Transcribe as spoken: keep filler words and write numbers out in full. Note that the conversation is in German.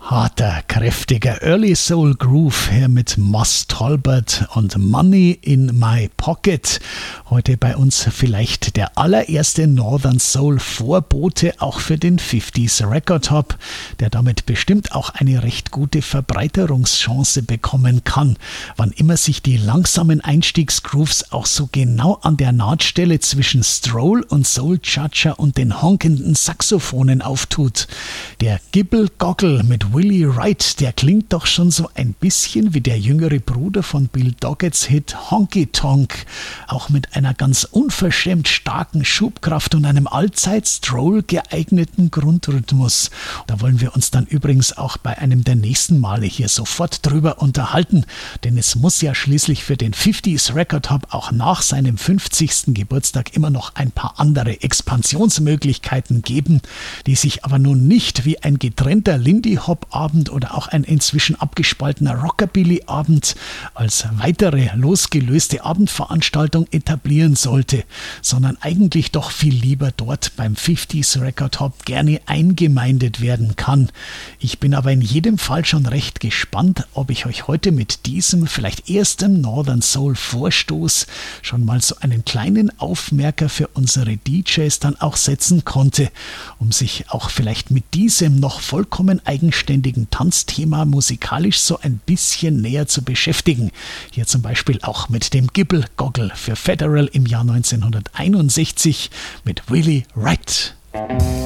Harter, kräftiger Early Soul Groove hier mit Moss Talbot und Money in My Pocket. Heute bei uns vielleicht der allererste Northern Soul Vorbote auch für den fünfziger Record Hop, der damit bestimmt auch eine recht gute Verbreiterungschance bekommen kann, wann immer sich die langsamen Einstiegsgrooves auch so genau an der Nahtstelle zwischen Stroll und Soul Cha-Cha und den honkenden Saxophonen auftut. Der Gibble Goggle mit Willie Wright, der klingt doch schon so ein bisschen wie der jüngere Bruder von Bill Doggett's Hit Honky Tonk, auch mit einer ganz unverschämt starken Schubkraft und einem allzeit Stroll geeigneten Grundrhythmus. Da wollen wir uns dann übrigens auch bei einem der nächsten Male hier sofort drüber unterhalten, denn es muss ja schließlich für den fünfziger Record Hop auch nach seinem fünfzigsten Geburtstag immer noch ein paar andere Expansionsmöglichkeiten geben, die sich aber nun nicht wie ein getrennter Lindy-Hop-Abend oder auch ein inzwischen abgespaltener Rockabilly-Abend als weitere losgelöste Abendveranstaltung etablieren sollte, sondern eigentlich doch viel lieber dort beim fünfziger Record Hop gerne eingemeindet werden kann. Ich bin aber in jedem Fall schon recht gespannt, ob ich euch heute mit diesem vielleicht ersten Northern Soul Vorstoß schon mal so einen kleinen Aufmerker für unsere D Js dann auch setzen konnte, um sich auch vielleicht mit diesem noch vollkommen eigenständigen Tanzthema musikalisch so ein bisschen näher zu beschäftigen. Hier zum Beispiel auch mit dem Gibble Goggle für Federal im Jahr neunzehnhunderteinundsechzig mit Willie Wright.